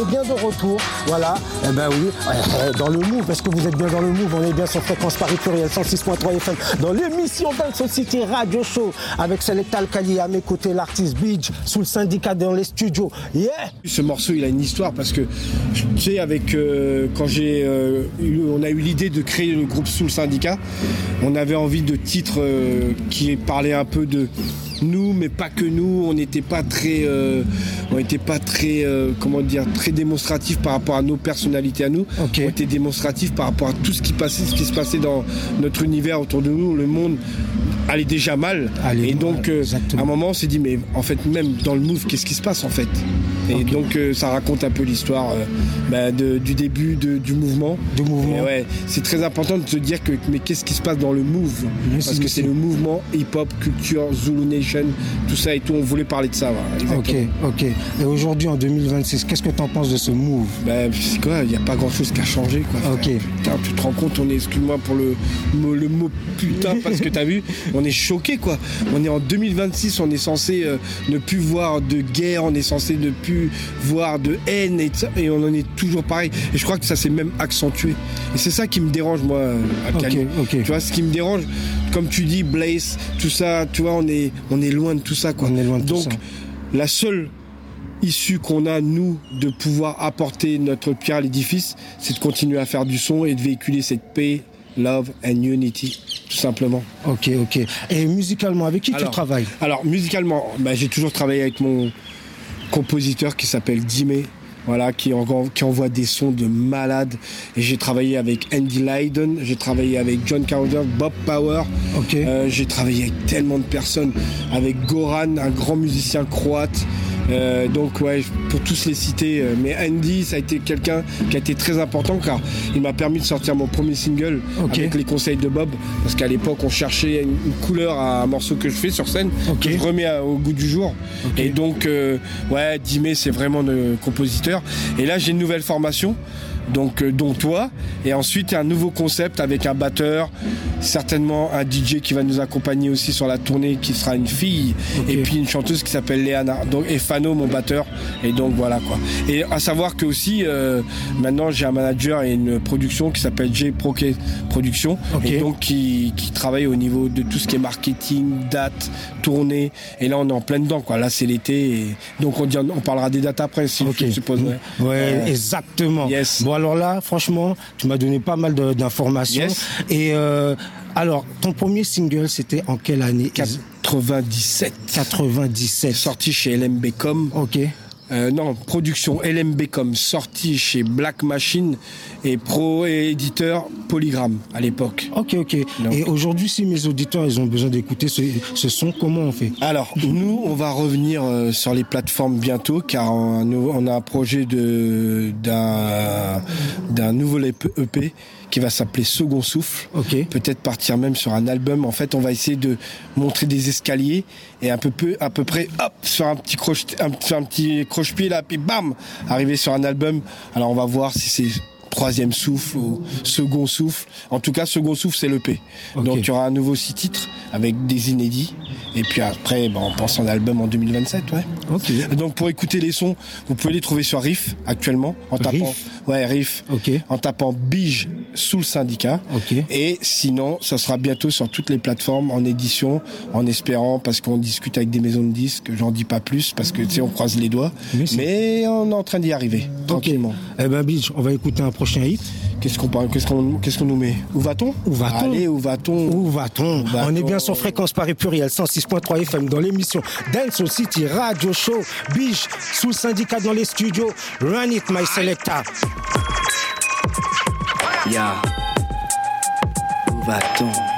est bien de retour. Voilà, eh ben oui, dans le Move. Est-ce que vous êtes bien dans le Move? On est bien sur Fréquence Paris Pluriel 106.3 FM dans l'émission Dance City Radio Show avec Selecta Alkali à mes côtés, l'artiste Beach sous le syndicat dans les studios. Yeah. Ce morceau, il a une histoire parce que tu sais, avec quand on a eu l'idée de créer le groupe Sous le syndicat, on avait envie de titres qui parlaient un peu de nous, mais pas que nous. On n'était pas très, comment dire, très démonstratif par rapport à nos personnalités à nous. Okay. On était démonstratif par rapport à tout ce qui se passait dans notre univers autour de nous. Le monde allait déjà mal. Et donc, à un moment, on s'est dit, mais en fait, même dans le Move, qu'est-ce qui se passe en fait? Et donc, ça raconte un peu l'histoire du début du mouvement. Et ouais, c'est très important de se dire mais qu'est-ce qui se passe dans le Move? Parce que c'est le mouvement hip-hop, culture, Zulu Nation, tout ça et tout. On voulait parler de ça. Voilà, ok. Et aujourd'hui, en 2026, qu'est-ce que tu en penses de ce Move? C'est quoi? Il n'y a pas grand-chose qui a changé. Quoi, ok. Putain, tu te rends compte, excuse-moi pour le mot putain, parce que t'as vu, on est choqués, quoi. On est en 2026, on est censé ne plus voir de guerre, on est censé ne plus voir de haine et on en est toujours pareil. Et je crois que ça s'est même accentué. Et c'est ça qui me dérange, moi, à Cali. Okay. Tu vois, ce qui me dérange, comme tu dis, Blaze, tout ça, tu vois, on est loin de tout ça, quoi. On est loin de Donc, tout ça. la seule issue qu'on a, nous, de pouvoir apporter notre pierre à l'édifice, c'est de continuer à faire du son et de véhiculer cette paix, love and unity, tout simplement. Ok. Et musicalement, avec qui tu travailles? Alors, musicalement, j'ai toujours travaillé avec mon compositeur qui s'appelle Dimé, voilà, qui envoie des sons de malade. Et j'ai travaillé avec Andy Lydon, j'ai travaillé avec John Carter, Bob Power. J'ai travaillé avec tellement de personnes, avec Goran, un grand musicien croate. Donc ouais, pour tous les citer, mais Andy, ça a été quelqu'un qui a été très important car il m'a permis de sortir mon premier single avec les conseils de Bob, parce qu'à l'époque on cherchait une couleur à un morceau que je fais sur scène, que je remets au goût du jour. Et donc Dimé, c'est vraiment le compositeur. Et là j'ai une nouvelle formation, donc dont toi, et ensuite il y a un nouveau concept avec un batteur, certainement un DJ qui va nous accompagner aussi sur la tournée, qui sera une fille, et puis une chanteuse qui s'appelle Léana, donc, et Fano, mon batteur. Et donc voilà, quoi. Et à savoir que aussi maintenant j'ai un manager et une production qui s'appelle J Proké Production, et donc qui travaille au niveau de tout ce qui est marketing, date, tournée. Et là on est en plein dedans, quoi. Là c'est l'été, et donc on parlera des dates après, si je suppose. Ouais, exactement. Yes. Bon, alors là, franchement, tu m'as donné pas mal d'informations. Yes. Et alors, ton premier single, c'était en quelle année? 97. Sorti chez LMBcom. Ok. Production LMBcom, sorti chez Black Machine et éditeur Polygram à l'époque. Ok. Donc. Et aujourd'hui, si mes auditeurs ils ont besoin d'écouter ce son, comment on fait? Alors, nous, on va revenir sur les plateformes bientôt, car on a un projet d'un nouveau EP qui va s'appeler Second Souffle. Peut-être partir même sur un album. En fait, on va essayer de montrer des escaliers et à peu près, hop, sur un petit croche-pied là, puis bam, arriver sur un album. Alors, on va voir si c'est Troisième Souffle ou Second Souffle. En tout cas, Second Souffle, c'est l'EP. Donc, il y aura un nouveau 6 titres avec des inédits. Et puis après, on pense en album en 2027, ouais. Donc, pour écouter les sons, vous pouvez les trouver sur Riff, actuellement, en tapant... Riff. En tapant Bige sous le syndicat. Et sinon, ça sera bientôt sur toutes les plateformes en édition, en espérant, parce qu'on discute avec des maisons de disques, j'en dis pas plus, parce que, tu sais, on croise les doigts. Mais on est en train d'y arriver, tranquillement. Eh ben, Bige, on va écouter un prochain hit. Qu'est-ce qu'on nous met? Où va-t-on? Allez, où va-t-on? On est bien sur Fréquence Paris Pluriel 106.3 FM dans l'émission Dance City Radio Show. Biche sous le syndicat dans les studios. Run it, my selecta. Où va-t-on?